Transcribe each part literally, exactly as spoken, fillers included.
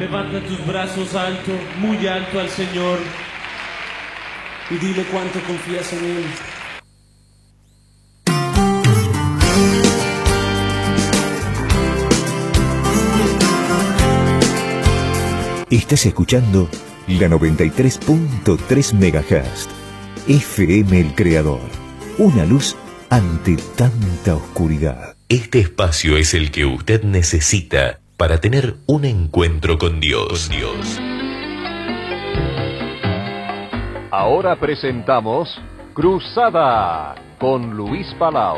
Levanta tus brazos alto, muy alto al Señor y dile cuánto confías en Él. Estás escuchando la noventa y tres punto tres megahertz. F M El Creador. Una luz ante tanta oscuridad. Este espacio es el que usted necesita para tener un encuentro con Dios. Con Dios. Ahora presentamos Cruzada con Luis Palau.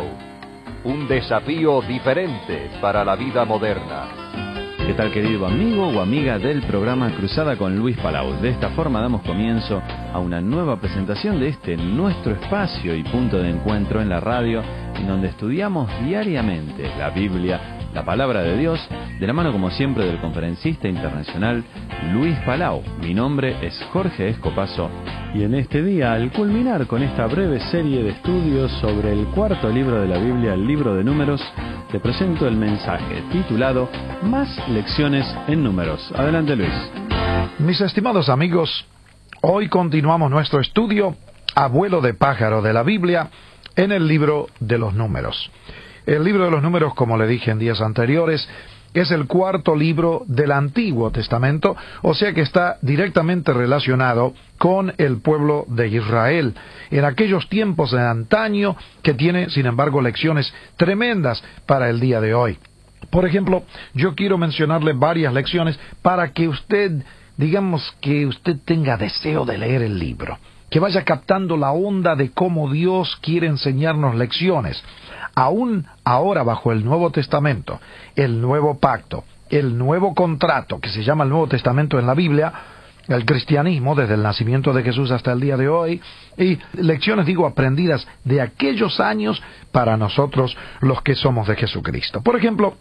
Un desafío diferente para la vida moderna. ¿Qué tal, querido amigo o amiga del programa Cruzada con Luis Palau? De esta forma damos comienzo a una nueva presentación de este nuestro espacio y punto de encuentro en la radio, en donde estudiamos diariamente la Biblia, la palabra de Dios, de la mano como siempre del conferencista internacional Luis Palau. Mi nombre es Jorge Escopazo y en este día, al culminar con esta breve serie de estudios sobre el cuarto libro de la Biblia, el libro de Números, te presento el mensaje titulado Más lecciones en números. Adelante, Luis. Mis estimados amigos, hoy continuamos nuestro estudio a vuelo de pájaro de la Biblia en el libro de los Números. El libro de los Números, como le dije en días anteriores, es el cuarto libro del Antiguo Testamento, o sea que está directamente relacionado con el pueblo de Israel, en aquellos tiempos de antaño, que tiene, sin embargo, lecciones tremendas para el día de hoy. Por ejemplo, yo quiero mencionarle varias lecciones para que usted, digamos que usted tenga deseo de leer el libro, que vaya captando la onda de cómo Dios quiere enseñarnos lecciones. Aún ahora bajo el Nuevo Testamento, el Nuevo Pacto, el Nuevo Contrato, que se llama el Nuevo Testamento en la Biblia, el cristianismo desde el nacimiento de Jesús hasta el día de hoy, y lecciones, digo, aprendidas de aquellos años para nosotros los que somos de Jesucristo. Por ejemplo,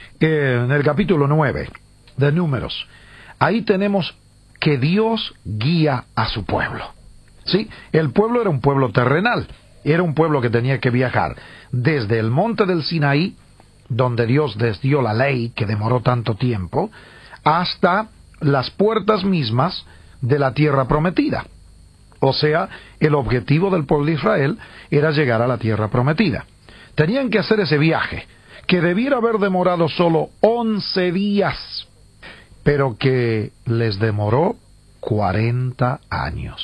eh, en el capítulo nueve de Números, ahí tenemos que Dios guía a su pueblo. ¿Sí? El pueblo era un pueblo terrenal. Era un pueblo que tenía que viajar desde el monte del Sinaí, donde Dios les dio la ley que demoró tanto tiempo, hasta las puertas mismas de la tierra prometida. O sea, el objetivo del pueblo de Israel era llegar a la tierra prometida. Tenían que hacer ese viaje, que debiera haber demorado solo once días, pero que les demoró cuarenta años.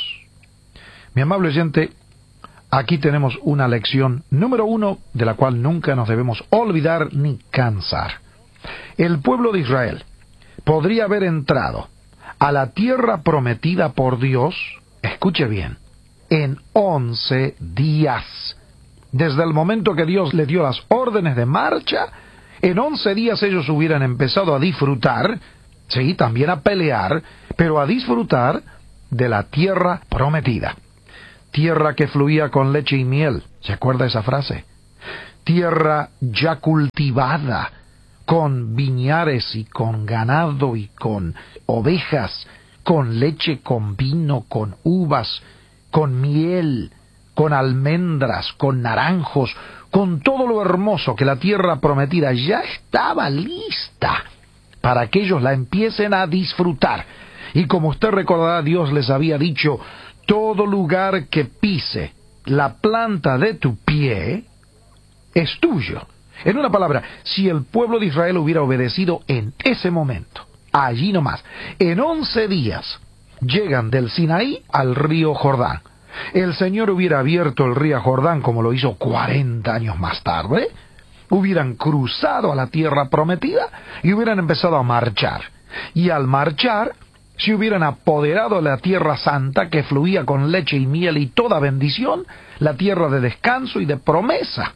Mi amable oyente, aquí tenemos una lección número uno de la cual nunca nos debemos olvidar ni cansar. El pueblo de Israel podría haber entrado a la tierra prometida por Dios, escuche bien, en once días. Desde el momento que Dios le dio las órdenes de marcha, en once días ellos hubieran empezado a disfrutar, sí, también a pelear, pero a disfrutar de la tierra prometida. Tierra que fluía con leche y miel. ¿Se acuerda esa frase? Tierra ya cultivada, con viñares y con ganado y con ovejas, con leche, con vino, con uvas, con miel, con almendras, con naranjos, con todo lo hermoso que la tierra prometida ya estaba lista para que ellos la empiecen a disfrutar. Y como usted recordará, Dios les había dicho: todo lugar que pise la planta de tu pie es tuyo. En una palabra, si el pueblo de Israel hubiera obedecido en ese momento, allí nomás, en once días, llegan del Sinaí al río Jordán. El Señor hubiera abierto el río Jordán como lo hizo cuarenta años más tarde, hubieran cruzado a la tierra prometida y hubieran empezado a marchar. Y al marchar, se hubieran apoderado de la tierra santa que fluía con leche y miel y toda bendición, la tierra de descanso y de promesa.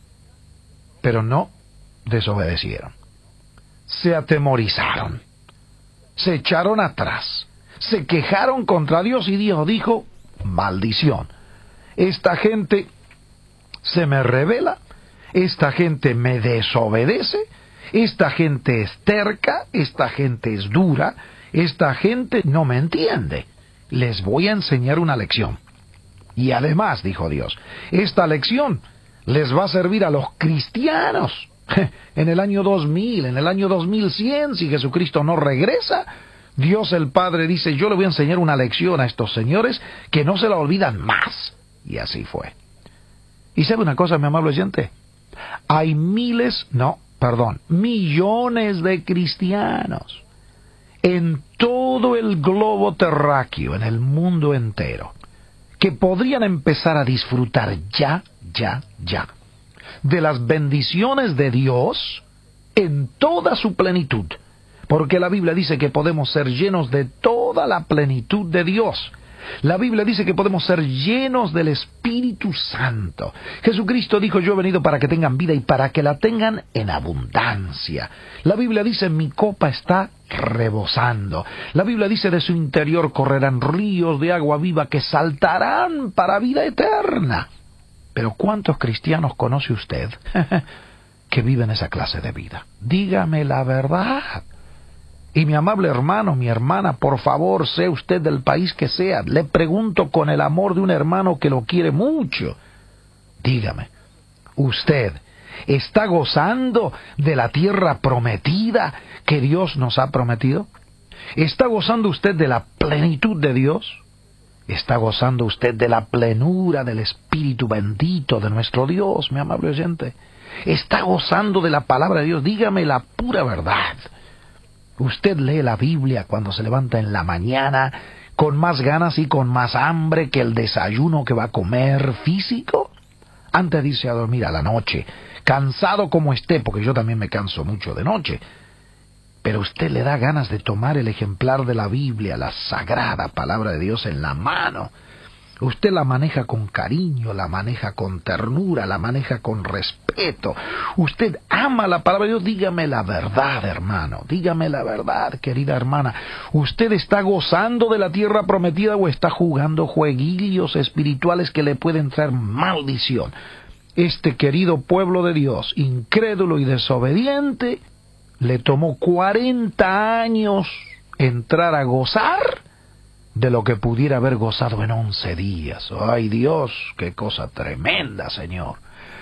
Pero no desobedecieron. Se atemorizaron. Se echaron atrás. Se quejaron contra Dios y Dios dijo: maldición. Esta gente se me rebela, esta gente me desobedece, esta gente es terca, esta gente es dura, esta gente no me entiende. Les voy a enseñar una lección. Y además, dijo Dios, esta lección les va a servir a los cristianos en el año dos mil, en el año dos mil cien, si Jesucristo no regresa, Dios el Padre dice, yo le voy a enseñar una lección a estos señores que no se la olvidan más. Y así fue. ¿Y sabe una cosa, mi amable oyente? Hay miles, no, perdón, millones de cristianos en todo el globo terráqueo, en el mundo entero, que podrían empezar a disfrutar ya, ya, ya, de las bendiciones de Dios en toda su plenitud. Porque la Biblia dice que podemos ser llenos de toda la plenitud de Dios. La Biblia dice que podemos ser llenos del Espíritu Santo. Jesucristo dijo, yo he venido para que tengan vida y para que la tengan en abundancia. La Biblia dice, mi copa está rebosando. La Biblia dice, de su interior correrán ríos de agua viva que saltarán para vida eterna. Pero ¿cuántos cristianos conoce usted que viven esa clase de vida? Dígame la verdad. Y mi amable hermano, mi hermana, por favor, sea usted del país que sea, le pregunto con el amor de un hermano que lo quiere mucho. Dígame, ¿usted está gozando de la tierra prometida que Dios nos ha prometido? ¿Está gozando usted de la plenitud de Dios? ¿Está gozando usted de la plenura del Espíritu bendito de nuestro Dios, mi amable oyente? ¿Está gozando de la palabra de Dios? Dígame la pura verdad. Usted lee la Biblia cuando se levanta en la mañana con más ganas y con más hambre que el desayuno que va a comer físico, antes de irse a dormir a la noche, cansado como esté, porque yo también me canso mucho de noche. Pero usted le da ganas de tomar el ejemplar de la Biblia, la sagrada palabra de Dios en la mano. Usted la maneja con cariño, la maneja con ternura, la maneja con respeto. Usted ama la palabra de Dios. Dígame la verdad, hermano. Dígame la verdad, querida hermana. ¿Usted está gozando de la tierra prometida o está jugando jueguillos espirituales que le pueden traer maldición? Este querido pueblo de Dios, incrédulo y desobediente, le tomó cuarenta años entrar a gozar de lo que pudiera haber gozado en once días. ¡Ay, Dios! ¡Qué cosa tremenda, Señor!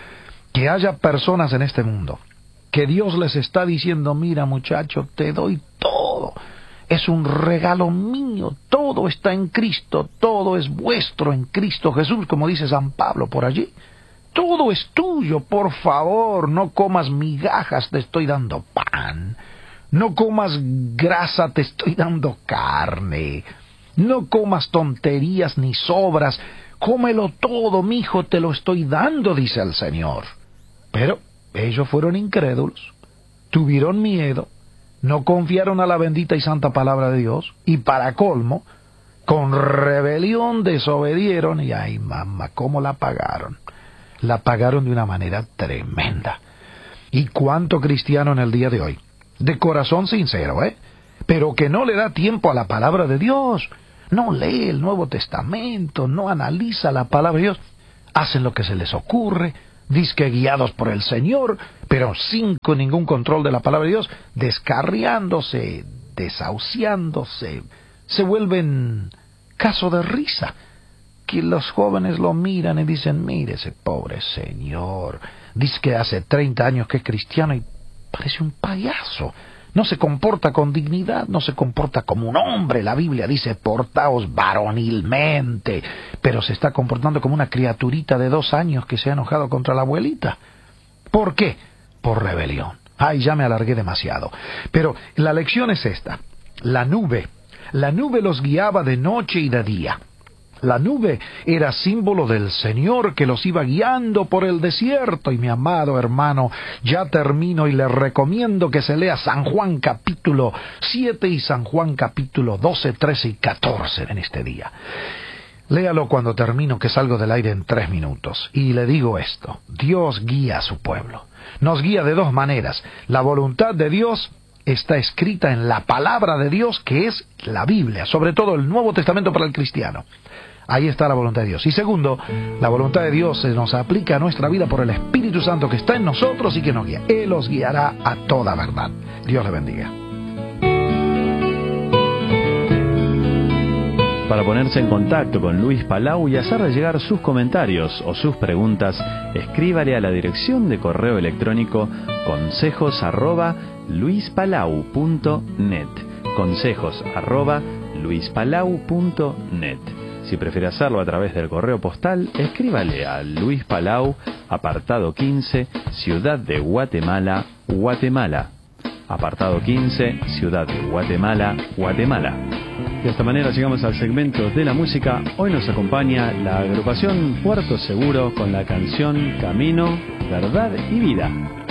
Que haya personas en este mundo que Dios les está diciendo, mira, muchacho, te doy todo. Es un regalo mío. Todo está en Cristo. Todo es vuestro en Cristo Jesús, como dice San Pablo por allí. Todo es tuyo. Por favor, no comas migajas, te estoy dando pan. No comas grasa, te estoy dando carne. No comas tonterías ni sobras, cómelo todo, mijo, te lo estoy dando, dice el Señor. Pero ellos fueron incrédulos, tuvieron miedo, no confiaron a la bendita y santa palabra de Dios, y para colmo, con rebelión desobedieron, y ay mamá, ¿cómo la pagaron? La pagaron de una manera tremenda. ¿Y cuánto cristiano en el día de hoy? De corazón sincero, ¿eh? Pero que no le da tiempo a la palabra de Dios, no lee el Nuevo Testamento, no analiza la palabra de Dios, hacen lo que se les ocurre, dizque guiados por el Señor, pero sin con ningún control de la palabra de Dios, descarriándose, desahuciándose, se vuelven caso de risa, que los jóvenes lo miran y dicen, mire ese pobre señor, dice que hace treinta años que es cristiano y parece un payaso. No se comporta con dignidad, no se comporta como un hombre. La Biblia dice, portaos varonilmente, pero se está comportando como una criaturita de dos años que se ha enojado contra la abuelita. ¿Por qué? Por rebelión. Ay, ya me alargué demasiado. Pero la lección es esta. La nube. La nube los guiaba de noche y de día. La nube era símbolo del Señor que los iba guiando por el desierto. Y mi amado hermano, ya termino y le recomiendo que se lea San Juan capítulo siete y San Juan capítulo doce, trece y catorce en este día. Léalo cuando termino, que salgo del aire en tres minutos. Y le digo esto, Dios guía a su pueblo. Nos guía de dos maneras. La voluntad de Dios está escrita en la palabra de Dios, que es la Biblia, sobre todo el Nuevo Testamento para el cristiano. Ahí está la voluntad de Dios. Y segundo, la voluntad de Dios se nos aplica a nuestra vida por el Espíritu Santo que está en nosotros y que nos guía. Él los guiará a toda verdad. Dios le bendiga. Para ponerse en contacto con Luis Palau y hacerle llegar sus comentarios o sus preguntas, escríbale a la dirección de correo electrónico consejos arroba luispalau punto net. consejos arroba luispalau punto net. Si prefiere hacerlo a través del correo postal, escríbale a Luis Palau, apartado quince, Ciudad de Guatemala, Guatemala. Apartado quince, Ciudad de Guatemala, Guatemala. De esta manera llegamos al segmento de la música. Hoy nos acompaña la agrupación Puerto Seguro con la canción Camino, Verdad y Vida.